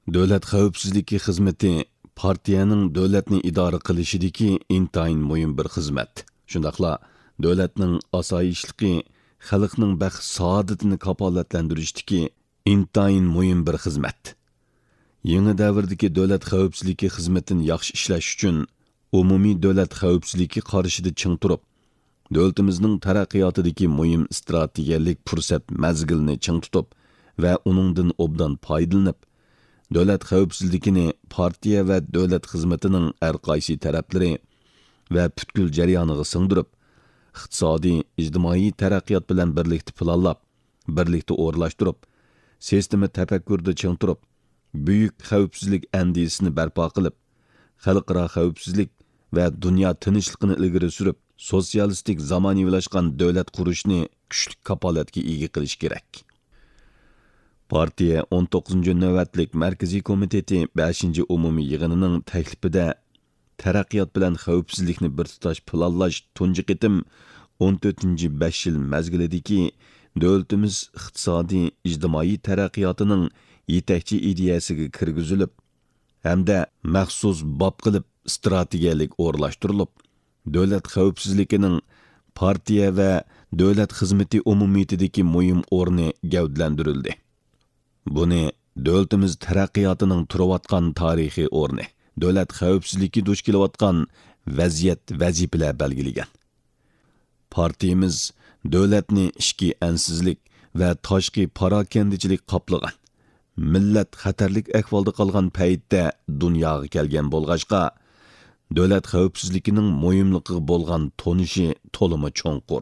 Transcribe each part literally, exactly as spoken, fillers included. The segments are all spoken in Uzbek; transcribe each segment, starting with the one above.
Davlat xavfsizligi xizmati partiyaning davlatni idora qilishidagi intayin muhim bir xizmat. Shundaqla davlatning osoyishligi, xalqning baxt saodatini kapolatlantirishdagi intayin muhim bir xizmat. Yangi davrdagi davlat xavfsizligi xizmatini yaxshi ishlash uchun umumiy davlat xavfsizligi qarshida ching turib, davlatimizning taraqqiyotidagi muhim strategiyalik fursat mazgilni ching tutib va uningdan obdan foydalanib, davlat xavfsizligini partiya va davlat xizmatining har qaysi taraflari va butkul jarayoniga singdirib, iqtisodiy, ijtimoiy taraqqiyot bilan birlikda planlab, birlikda o'rlashtirib, sistema tafakkurda ching turib, buyuk xavfsizlik andisini barpo qilib, xalqaro xavfsizlik va dunyo tinchligini ilgari surib, sotsialistik zamonaviylashgan davlat qurishni kuchli kapolatga ega qilish kerak. Partiya o'n to'qqizinchi navbatlik Markaziy komiteti beshinchi umumiy yig'inining taklifida taraqqiyot bilan xavfsizlikni bir tutash planlash tunji qitim o'n to'rtinchi besh yil mazgilidagi davlatimiz iqtisodiy, ijtimoiy taraqqiyotining yetakchi ideyasiga kirgizilib, hamda maxsus bob qilib strategiyalik o'rlashtirilib, davlat xavfsizligining partiya va davlat xizmati umumiyatidagi muhim o'rni gavdalantirildi. Buni davlatimiz taraqqiyotining turayotgan tarixiy o'rni, davlat xavfsizligi duch kelayotgan vaziyat vazifalar belgilagan. Partiyamiz davlatni ichki ansizlik va tashqi parokandichilik qoplagan. Millat xatarlik ahvolda qolgan paytda dunyoga kelgan bo'lg'achqa, davlat xavfsizligining muhimligiga bo'lgan tonishi to'limi cho'nqur.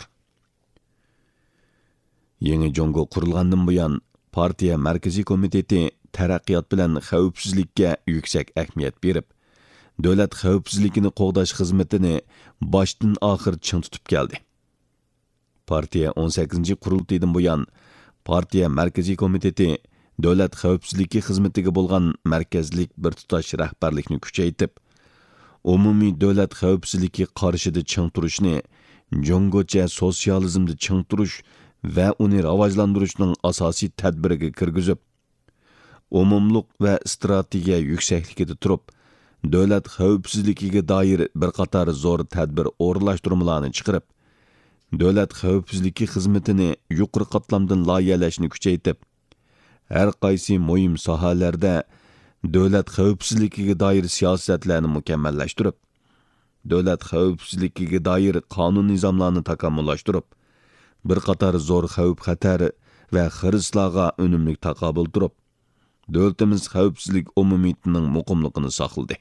Yangi Jongo qurilgandan buyon partiya Markaziy komiteti taraqqiyot bilan xavfsizlikka yuksak ahamiyat berib, davlat xavfsizligini qo'g'dash xizmatini boshdan oxir ching tutib keldi. Partiya o'n sakkizinchi qurultaydan buyon partiya Markaziy komiteti davlat xavfsizligi xizmatiga bo'lgan markazlik bir tutash rahbarlikni kuchaytirib, umumiy davlat xavfsizligi qarshida ching turishni, jongocha sotsializmni ching turish va uni rivojlantirishning asosiy tadbiriga kirgizib, umumliq va strategiya yuksakligida turib, davlat xavfsizligiga doir bir qator zo'r tadbir o'rlashtirmalarni chiqarib, davlat xavfsizligi xizmatini yuqori qatlamdan loyihalashni kuchaytirib, har qaysi muhim sohalarda davlat xavfsizligiga doir siyosatlarni mukammallashtirib, davlat xavfsizligiga doir qonun nizomlarni takomillashtirib, bir qator zo'r xavf-xatar va xirislarga unumli taqobil turib, davlatimiz xavfsizlik umumiyatining muqimligini saqladi.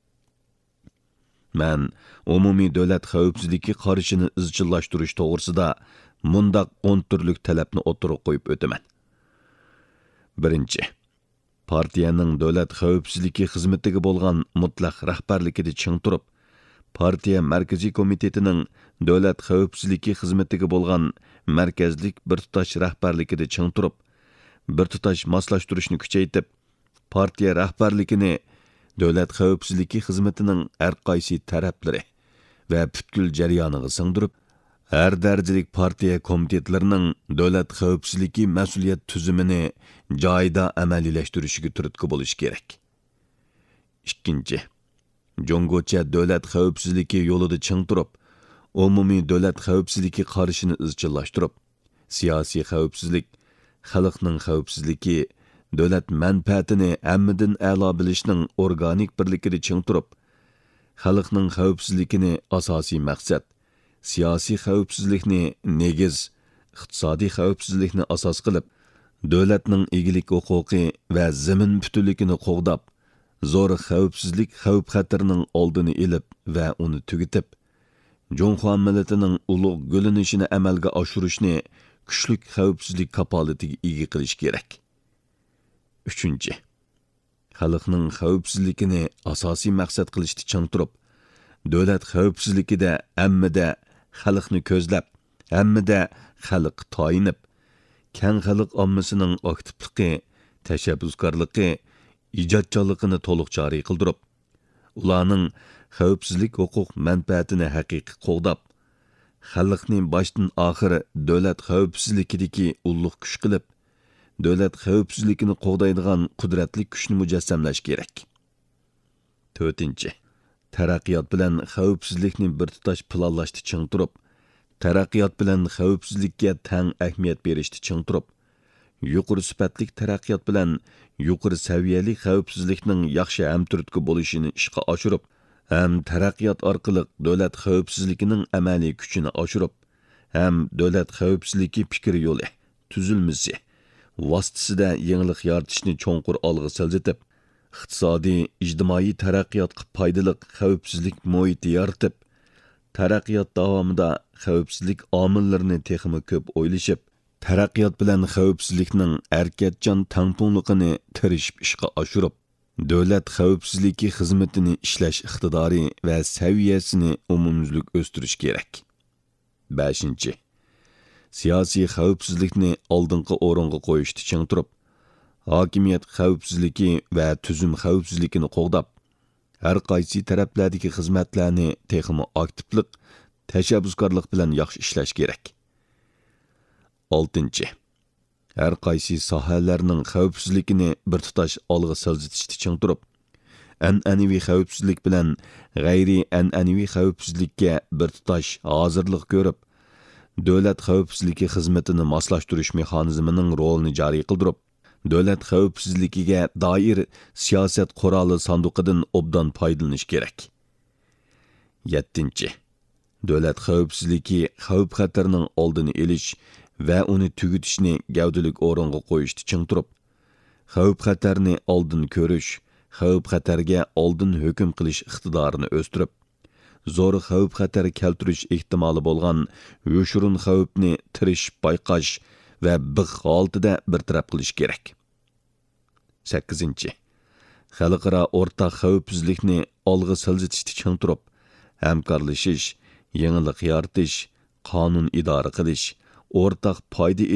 Men umumiy davlat xavfsizligi qarshini izchillashtirish to'g'risida mundaq o'n turlik talabni o'tirib qo'yib o'taman. Birinchi, partiyaning davlat xavfsizligi xizmatiga bo'lgan mutlaq rahbarligida ching turib, partiya Markaziy komitetining davlat xavfsizligi xizmatiga bo'lgan markazlik bir tutash rahbarligida ching turib, bir tutash moslashtirishni kuchaytirib, partiya rahbarligini davlat xavfsizligi xizmatining har qaysi taraflari va butkul jarayoniga singdirib, har darajalik partiya komitetlarining davlat xavfsizligi mas'uliyat tuzumini joyida amaliylashtirishiga turtki bo'lish kerak. Ikkinchi, jongocha davlat xavfsizligi yo'lida ching turib, umumiy davlat xavfsizligi qarshini izchillashtirib, siyosiy xavfsizlik, xalqning xavfsizligi, davlat manfaatini hammadan a'lo bilishning organik birligida ching turib, xalqning xavfsizligini asosiy maqsad, siyosiy xavfsizlikni negiz, iqtisodiy xavfsizlikni asos qilib, davlatning egilik huquqi va zamin butunligini qo'g'dab, zo'r xavfsizlik xavf-xatarning oldini olib va uni tugatib, Jonxuan millatining ulug' gulinishini amalga oshirishni kuchli xavfsizlik kapolatiga ega qilish kerak. Uchinchi, xalqning xavfsizligini asosiy maqsad qilishni ching turib, davlat xavfsizligida hammada xalqni ko'zlab, hammada xalq toyinib, keng xalq ommasining aktivligi, tashabbuskorligi, ijodkorligini to'liq joriy qildirib, ularning xavfsizlik huquq manfaatini haqiqiy qo'g'dab, xalqni boshdan oxir davlat xavfsizligidagi ulug' kuch qilib, davlat xavfsizligini qo'g'daydigan qudratli kuchni mujassamlash kerak. to'rtinchi. Taraqqiyot bilan xavfsizlikni bir tutash planlashni ching turib, taraqqiyot bilan xavfsizlikka tang ahamiyat berishni ching turib, yuqori sifatli taraqqiyot bilan yuqori saviyali xavfsizlikning yaxshi hamturtki bo'lishini ishga oshirib, ham taraqqiyot orqali davlat xavfsizligining amaliy kuchini oshirib, ham davlat xavfsizligi fikr yo'li, tuzilmasi, vositasida yangilik yaratishni cho'nqur olg'a siljitib, iqtisodiy, ijtimoiy taraqqiyotga foydali xavfsizlik muhiti yaratib, taraqqiyot davomida xavfsizlik omillarini texmi ko'p o'ylashib, taraqqiyot bilan xavfsizlikning harakatchan tangpunligini tirishib ishga oshirib, davlat xavfsizligi xizmatini ishlash iqtidori va saviyasini umumyuzlik o'stirish kerak. beshinchi. Siyosiy xavfsizlikni oldingi o'ringa qo'yishni ching turib, hokimiyat xavfsizligi va tuzum xavfsizligini qo'g'dab, har qaysi taraflardagi xizmatlarni texmi aktivlik, tashabbuskorlik bilan yaxshi ishlash kerak. oltinchi. Har qaysi sohalarning xavfsizligini bir tutash olg'a siljitishni ching turib, an'anaviy xavfsizlik bilan g'ayri an'anaviy xavfsizlikka bir tutash hozirlik ko'rib, davlat xavfsizligi xizmatini moslashtirish mexanizmining rolini joriy qildirib, davlat xavfsizligiga doir siyosat quroli sanduqidan obdan foydalanish kerak. yettinchi. Davlat xavfsizligi xavf-xatarning oldini olish va uni tugutishni gavdalik o'ringa qo'yishni ching turib, xavf-xatarni oldin ko'rish, xavf-xatarga oldin hukm qilish iqtidorini o'stirib, zo'r xavf-xatar keltirish ehtimoli bo'lgan yoshurun xavfni tirish, bayqash va biq holatida bartaraf qilish kerak. sakkizinchi. Xalqaro o'rtaq xavfsizlikni olg'a siljitishni ching turib, hamkorlashish, yangilik yaratish, qonun idora qilish, o'rtaq foyda